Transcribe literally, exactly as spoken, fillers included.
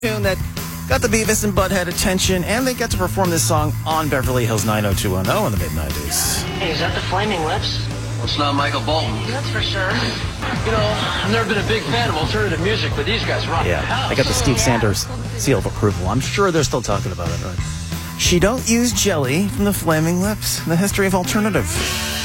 tune that got the Beavis and Butthead attention, and they got to perform this song on Beverly Hills nine oh two one oh in the mid nineties. Hey, is that the Flaming Lips? Well, it's not Michael Bolton. That's for sure. You know, I've never been a big fan of alternative music, but these guys rock. Yeah, I got the Steve Sanders seal of approval. I'm sure they're still talking about it, right? She Don't Use Jelly from the Flaming Lips, the history of alternative.